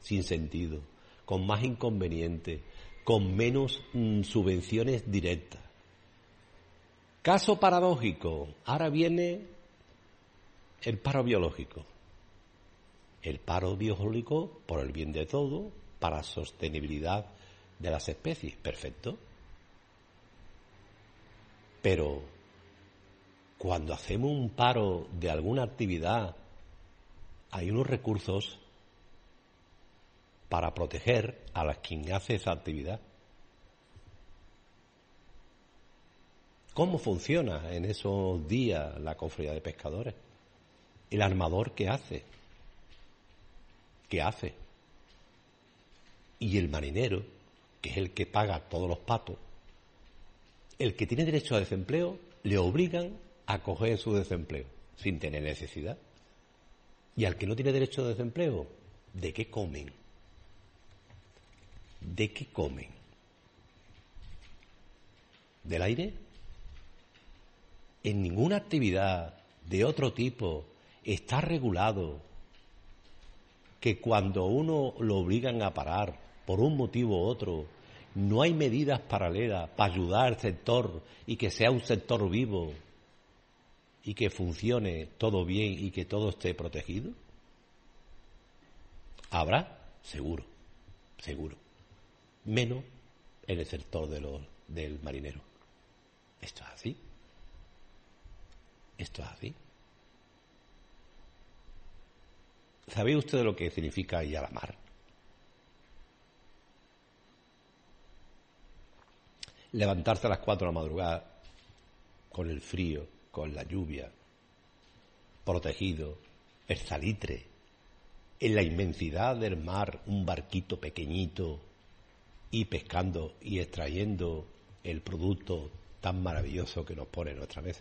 sin sentido, con más inconvenientes, con menos subvenciones directas. Caso paradójico, ahora viene el paro biológico. El paro biológico por el bien de todo, para sostenibilidad de las especies, perfecto. Pero cuando hacemos un paro de alguna actividad, hay unos recursos para proteger a quien hace esa actividad. ¿Cómo funciona en esos días la cofradía de pescadores? ¿El armador qué hace? ¿Qué hace? Y el marinero, que es el que paga todos los patos, el que tiene derecho a desempleo, le obligan a coger su desempleo, sin tener necesidad. Y al que no tiene derecho a desempleo, ¿de qué comen? ¿De qué comen? ¿Del aire? En ninguna actividad de otro tipo está regulado que cuando uno lo obligan a parar por un motivo u otro, no hay medidas paralelas para ayudar al sector y que sea un sector vivo y que funcione todo bien y que todo esté protegido. ¿Habrá? Seguro, seguro. Menos en el sector del marinero. Esto es así. Esto es así. ¿Sabéis ustedes lo que significa ir a la mar? Levantarse a las 4 de la madrugada con el frío, con la lluvia, protegido, el salitre, en la inmensidad del mar, un barquito pequeñito, y pescando y extrayendo el producto tan maravilloso que nos pone en nuestra mesa.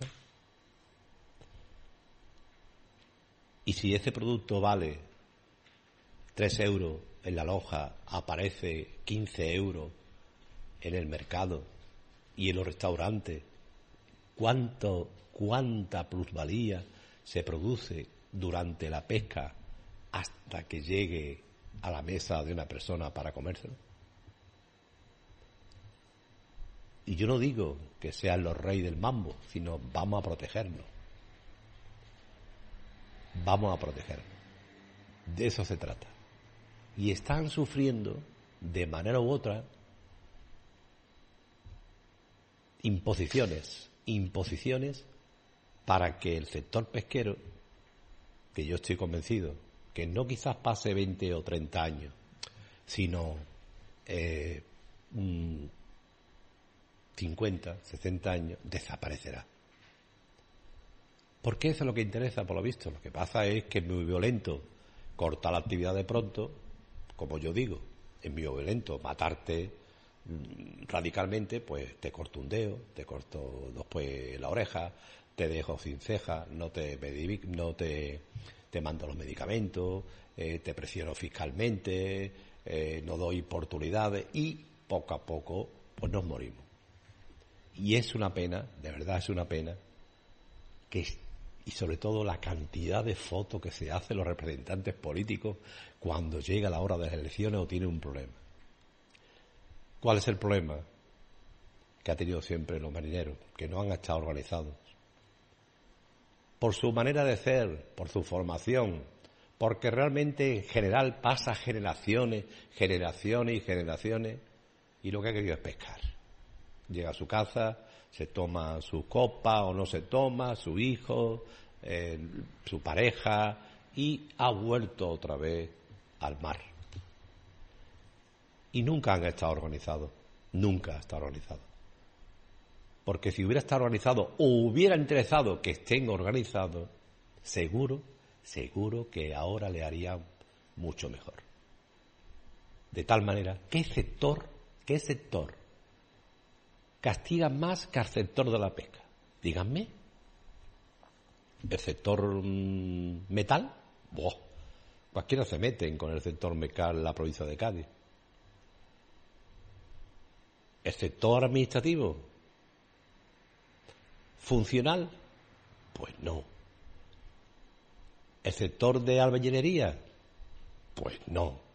Y si ese producto vale 3 euros en la loja, aparece 15 euros en el mercado y en los restaurantes, ¿cuánta plusvalía se produce durante la pesca hasta que llegue a la mesa de una persona para comérselo? Y yo no digo que sean los reyes del mambo, sino vamos a protegernos. Vamos a protegernos. De eso se trata. Y están sufriendo, de manera u otra, imposiciones para que el sector pesquero, que yo estoy convencido, que no quizás pase 20 o 30 años, sino 50, 60 años, desaparecerá. Porque eso es lo que interesa, por lo visto. Lo que pasa es que es muy violento cortar la actividad de pronto, como yo digo, es muy violento matarte radicalmente, pues te corto un dedo, te corto después la oreja, te dejo sin ceja, no te mando los medicamentos, te presiono fiscalmente, no doy oportunidades y poco a poco pues nos morimos. Y es una pena, de verdad es una pena, y sobre todo la cantidad de fotos que se hacen los representantes políticos cuando llega la hora de las elecciones o tienen un problema. ¿Cuál es el problema que ha tenido siempre los marineros? Que no han estado organizados. Por su manera de ser, por su formación, porque realmente en general pasa generaciones y generaciones, y lo que ha querido es pescar. Llega a su casa, se toma su copa o no se toma, su hijo, su pareja, y ha vuelto otra vez al mar. Y nunca han estado organizados, nunca ha estado organizado. Porque si hubiera estado organizado o hubiera interesado que estén organizados, seguro que ahora le harían mucho mejor. De tal manera, ¿qué sector castiga más que al sector de la pesca? Díganme. ¿El sector metal? Cualquiera se meten con el sector metal en la provincia de Cádiz. ¿El sector administrativo? ¿Funcional? Pues no. ¿El sector de albañilería? Pues no.